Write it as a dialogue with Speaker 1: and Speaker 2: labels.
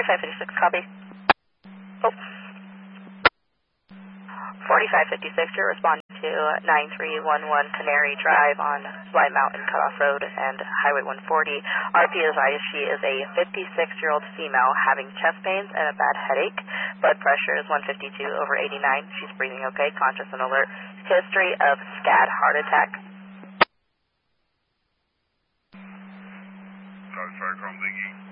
Speaker 1: 4556, copy. Oh. 4556, you're responding to 9311 Canary Drive on White Mountain Cutoff Road and Highway 140. RP advised she is a 56-year-old female having chest pains and a bad headache. Blood pressure is 152/89. She's breathing okay, conscious and alert. History of SCAD heart attack.
Speaker 2: Sorry, I'm thinking.